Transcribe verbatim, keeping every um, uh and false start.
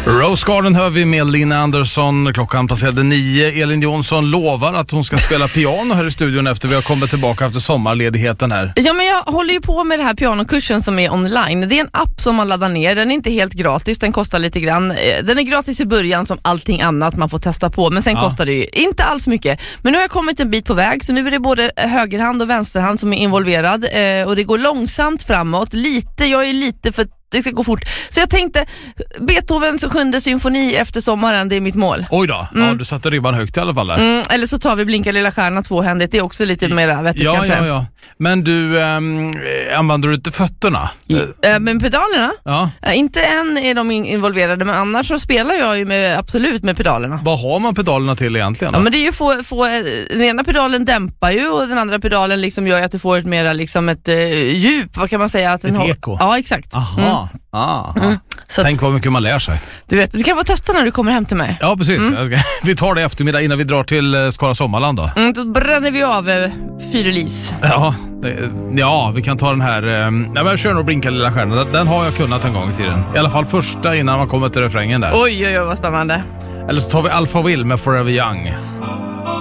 Rose Garden hör vi med Lina Andersson. Klockan passerade nio. Elin Jonsson lovar att hon ska spela piano här i studion efter vi har kommit tillbaka efter sommarledigheten här. Ja, men jag håller ju på med det här pianokursen som är online. Det är en app som man laddar ner. Den är inte helt gratis, den kostar lite grann. Den är gratis i början som allting annat man får testa på. Men sen ja. kostar det ju inte alls mycket. Men nu har jag kommit en bit på väg. Så nu är det både högerhand och vänsterhand som är involverad. Och det går långsamt framåt. Lite, jag är lite för det ska gå fort. Så jag tänkte Beethovens sjunde symfoni efter sommaren, det är mitt mål. Oj då, mm. ja, du satte ribban högt i alla fall där. Mm, eller så tar vi Blinka lilla stjärna tvåhändigt. Det är också lite mer vettigt ja, kanske. Ja, ja. Men du, ähm, använder du inte fötterna? Ja. Äh, men pedalerna? Ja. Äh, inte än är de involverade, men annars så spelar jag ju med, absolut med pedalerna. Vad har man pedalerna till egentligen då? Ja, men det är ju få, få, den ena pedalen dämpar ju och den andra pedalen liksom gör att du får ett mera liksom ett uh, djup, vad kan man säga? Att den ett har... eko? Ja, exakt. Aha. Mm. Ah, mm. Så tänk att, vad mycket man lär sig. Du vet, du kan få testa när du kommer hem till mig. Ja, precis. Mm. Vi tar det eftermiddag innan vi drar till eh, Skara Sommarland då. Mm, då bränner vi av eh, Fyrelis. Ja, det, ja, vi kan ta den här. Eh, ja, men jag kör nog Blinka lilla stjärna. Den, den har jag kunnat en gång i tiden. I alla fall första innan man kommer till refrängen där. Oj, oj, oj, vad spännande. Eller så tar vi Alpha Will med Forever Young.